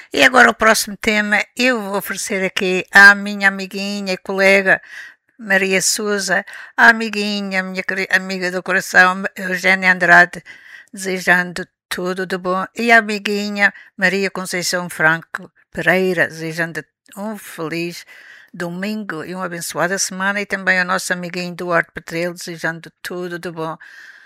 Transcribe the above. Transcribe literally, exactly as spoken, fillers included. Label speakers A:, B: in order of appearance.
A: E agora o próximo tema eu vou oferecer aqui à minha amiguinha e colega Maria Souza, a amiguinha, minha amiga do coração, Eugénia Andrade, desejando tudo de bom, e a amiguinha Maria Conceição Franco Pereira, desejando um feliz domingo e uma abençoada semana, e também ao nosso amiguinho Duarte Petrelo, desejando tudo de bom